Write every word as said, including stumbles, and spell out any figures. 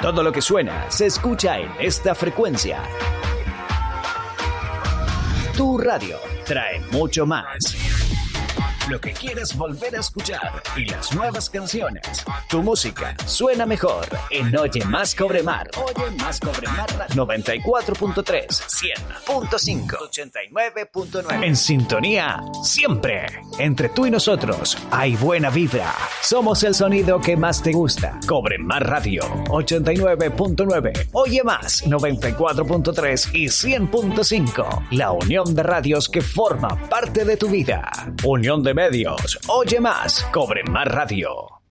Todo lo que suena se escucha en esta frecuencia. Tu radio trae mucho más. Lo que quieres volver a escuchar y las nuevas canciones. Tu música suena mejor en Oye Más Cobremar. Oye Más Cobremar. noventa y cuatro punto tres, cien punto cinco, ochenta y nueve punto nueve. En sintonía siempre. Entre tú y nosotros hay buena vibra. Somos el sonido que más te gusta. Cobremar Radio ochenta y nueve punto nueve. Oye Más noventa y cuatro punto tres y cien punto cinco. La unión de radios que forma parte de tu vida. Unión de medios. Oye Más. Cobremar Radio.